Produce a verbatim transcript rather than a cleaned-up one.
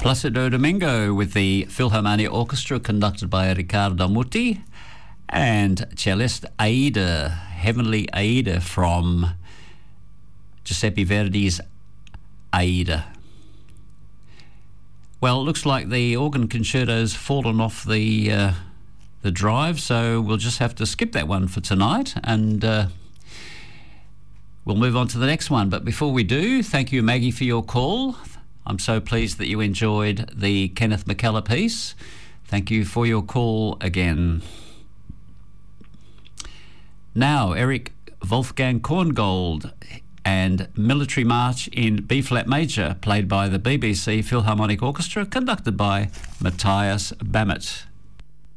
Placido Domingo with the Philharmonia Orchestra conducted by Riccardo Muti, and cellist Aida, Heavenly Aida from Giuseppe Verdi's Aida. Well, it looks like the organ concerto's fallen off the uh, the drive, so we'll just have to skip that one for tonight, and uh, we'll move on to the next one. But before we do, thank you, Maggie, for your call. I'm so pleased that you enjoyed the Kenneth McKellar piece. Thank you for your call again. Now, Eric Wolfgang Korngold and Military March in B-flat major, played by the B B C Philharmonic Orchestra, conducted by Matthias Bammert.